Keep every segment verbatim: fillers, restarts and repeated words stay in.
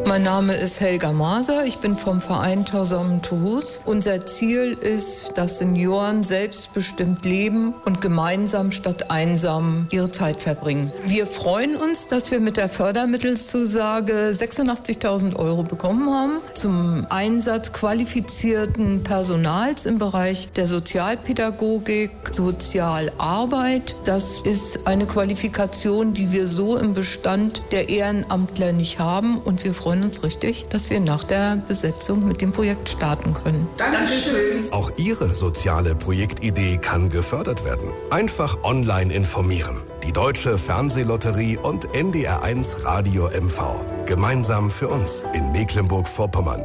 Mein Name ist Helga Maser, ich bin vom Verein Torsommen Tohus. Unser Ziel ist, dass Senioren selbstbestimmt leben und gemeinsam statt einsam ihre Zeit verbringen. Wir freuen uns, dass wir mit der Fördermittelzusage sechsundachtzigtausend Euro bekommen haben zum Einsatz qualifizierten Personals im Bereich der Sozialpädagogik, Sozialarbeit. Das ist eine Qualifikation, die wir so im Bestand der Ehrenamtler nicht haben, und wir freuen uns richtig, dass wir nach der Besetzung mit dem Projekt starten können. Dankeschön. Auch Ihre soziale Projektidee kann gefördert werden. Einfach online informieren. Die Deutsche Fernsehlotterie und N D R eins Radio M V. Gemeinsam für uns in Mecklenburg-Vorpommern.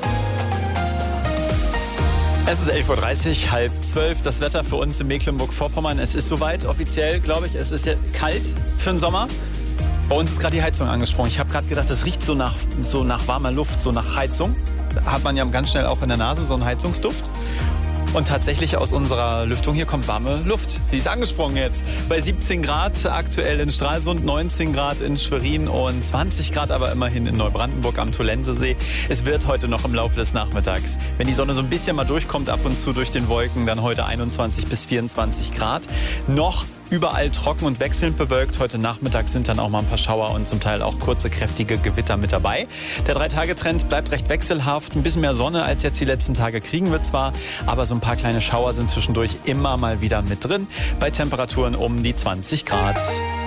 Es ist elf Uhr dreißig, halb zwölf. Das Wetter für uns in Mecklenburg-Vorpommern. Es ist soweit offiziell, glaube ich. Es ist ja kalt für den Sommer. Bei uns ist gerade die Heizung angesprungen. Ich habe gerade gedacht, es riecht so nach, so nach warmer Luft, so nach Heizung. Da hat man ja ganz schnell auch in der Nase so einen Heizungsduft. Und tatsächlich aus unserer Lüftung hier kommt warme Luft. Die ist angesprungen jetzt. Bei siebzehn Grad aktuell in Stralsund, neunzehn Grad in Schwerin und zwanzig Grad aber immerhin in Neubrandenburg am Tolensesee. Es wird heute noch im Laufe des Nachmittags, wenn die Sonne so ein bisschen mal durchkommt, ab und zu durch den Wolken, dann heute einundzwanzig bis vierundzwanzig Grad. Noch überall trocken und wechselnd bewölkt. Heute Nachmittag sind dann auch mal ein paar Schauer und zum Teil auch kurze, kräftige Gewitter mit dabei. Der Drei-Tage-Trend bleibt recht wechselhaft. Ein bisschen mehr Sonne als jetzt die letzten Tage kriegen wir zwar, aber so ein paar kleine Schauer sind zwischendurch immer mal wieder mit drin. Bei Temperaturen um die zwanzig Grad.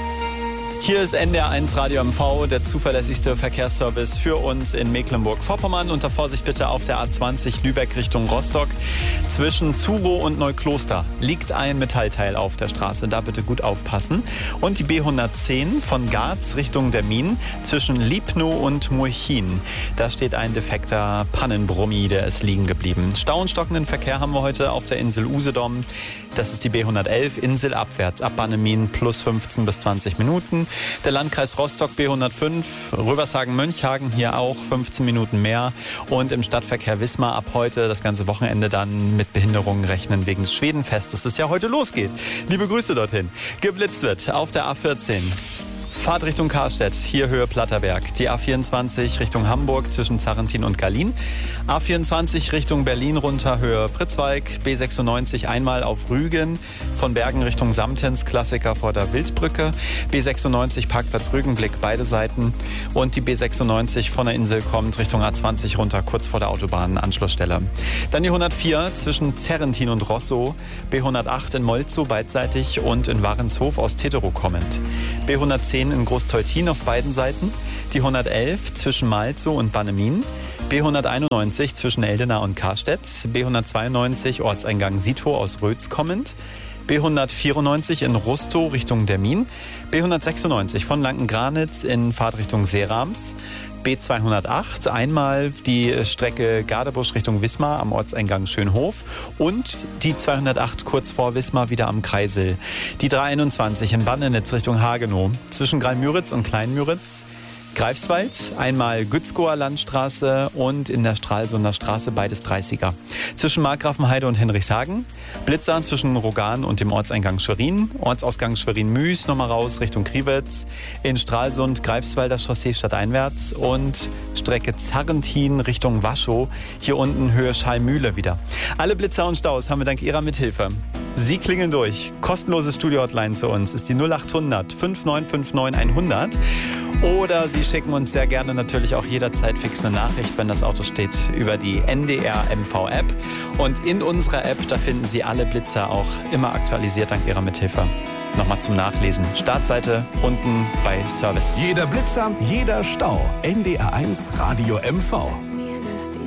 Hier ist N D R eins Radio M V, der zuverlässigste Verkehrsservice für uns in Mecklenburg-Vorpommern. Unter Vorsicht bitte auf der A zwanzig Lübeck Richtung Rostock. Zwischen Zurow und Neukloster liegt ein Metallteil auf der Straße. Da bitte gut aufpassen. Und die B hundertzehn von Garz Richtung der Minen zwischen Liebnow und Murchin. Da steht ein defekter Pannenbrummi, der ist liegen geblieben. Stau und stockenden Verkehr haben wir heute auf der Insel Usedom. Das ist die B hundertelf, inselabwärts ab Bannemin plus fünfzehn bis zwanzig Minuten. Der Landkreis Rostock B hundertfünf, Rövershagen-Mönchhagen hier auch fünfzehn Minuten mehr. Und im Stadtverkehr Wismar ab heute das ganze Wochenende dann mit Behinderungen rechnen wegen des Schwedenfestes, das ja heute losgeht. Liebe Grüße dorthin. Geblitzt wird auf der A vierzehn. Fahrt Richtung Karstedt, hier Höhe Platterberg. Die A vierundzwanzig Richtung Hamburg zwischen Zarrentin und Gallien. A vierundzwanzig Richtung Berlin runter Höhe Pritzwalk. B sechsundneunzig einmal auf Rügen. Von Bergen Richtung Samtens, Klassiker vor der Wildbrücke. B sechsundneunzig Parkplatz Rügenblick, beide Seiten. Und die B sechsundneunzig von der Insel kommt Richtung A zwanzig runter, kurz vor der Autobahn, Anschlussstelle. Dann die hundertvier zwischen Zerrentin und Rosso. B hundertacht in Molzow beidseitig und in Warenshof aus Teterow kommend. B hundertzehn in Großteutin auf beiden Seiten, die hundertelf zwischen Malzow und Bannemin, B hunderteinundneunzig zwischen Eldena und Karstedt, B hundertzweiundneunzig Ortseingang Sitow aus Rötz kommend, B hundertvierundneunzig in Rustow Richtung Dermin, B hundertsechsundneunzig von Lanken-Granitz in Fahrtrichtung Seerams, B zweihundertacht einmal die Strecke Gadebusch Richtung Wismar am Ortseingang Schönhof und die zweihundertacht kurz vor Wismar wieder am Kreisel. Die dreihunderteinundzwanzig in Bannenitz Richtung Hagenow zwischen Graal-Müritz und Klein-Müritz. Greifswald, einmal Gützkower Landstraße und in der Stralsunder Straße beides dreißiger. Zwischen Markgrafenheide und Henrichshagen, Blitzer zwischen Rogan und dem Ortseingang Schwerin, Ortsausgang Schwerin-Müs nochmal raus Richtung Kriwitz, in Stralsund Greifswalder Chaussee stadteinwärts und Strecke Zarrentin Richtung Waschow, hier unten Höhe Schallmühle wieder. Alle Blitzer und Staus haben wir dank Ihrer Mithilfe. Sie klingeln durch. Kostenlose Studio-Hotline zu uns ist die null achthundert fünf neun fünf neun hundert. Oder Sie schicken uns sehr gerne natürlich auch jederzeit fix eine Nachricht, wenn das Auto steht, über die N D R M V-App. Und in unserer App, da finden Sie alle Blitzer auch immer aktualisiert dank Ihrer Mithilfe. Nochmal zum Nachlesen. Startseite unten bei Service. Jeder Blitzer, jeder Stau. N D R eins Radio M V. Mir, dass die